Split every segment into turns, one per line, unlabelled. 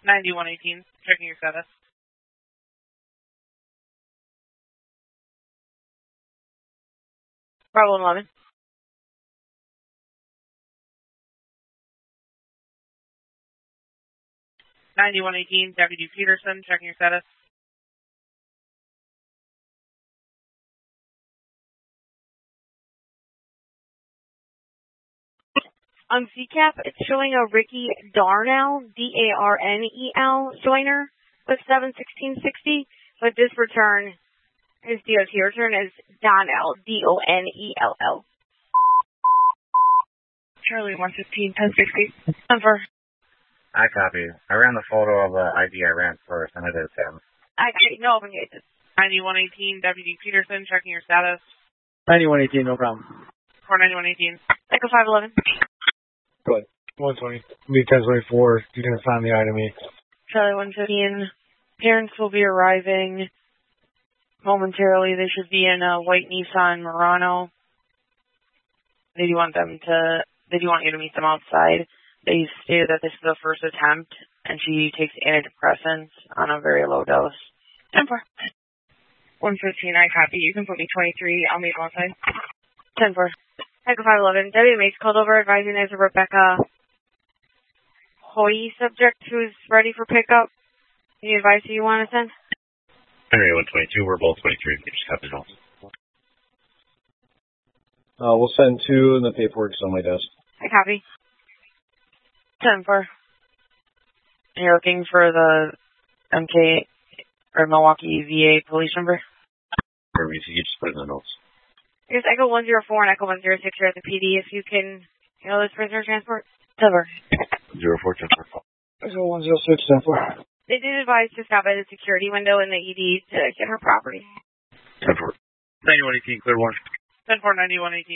9118, checking your status. Bravo 11. Deputy Peterson, checking your status.
On CCAP, it's showing a Ricky Darnell, D-A-R-N-E-L, joiner with 71660, but this return, his DOT return is Donnell, D-O-N-E-L-L.
Charlie 115, 1060.
Number.
I copy. I ran the photo of the ID I ran first, and it is him.
I copy. No open cases.
9118, Deputy Peterson, checking your status.
9118, no problem.
49118.
Echo 511.
Go ahead. 120. Lead 1024. You can assign the item E.
Charlie 115. Parents will be arriving momentarily. They should be in a white Nissan Murano. They do want you to meet them outside. They stated that this is the first attempt, and she takes antidepressants on a very low dose.
10-4. 115, I copy. You can put me 23. I'll meet them outside.
10-4. Echo 511. WMH called over advising there's a Rebecca Hoy subject who's ready for pickup. Any advice you want to send?
Henry 122, we're both 23. We just copy it all.
We'll send 2 and the paperwork's on my desk.
I copy. 10-4. You're looking for the MK or Milwaukee VA police number?
Or if you just put it in the notes.
Here's Echo 104 and Echo 106 here at the PD. If you can handle this prisoner transport. 10-4.
04, 10-4.
Echo 106, 10-4.
They did advise to stop by the security window in the ED to get her property.
10-4. 9118, clear 1.
10-4, 9118.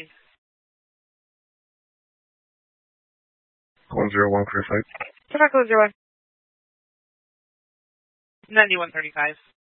101, clear 5.
Echo 01.
9135.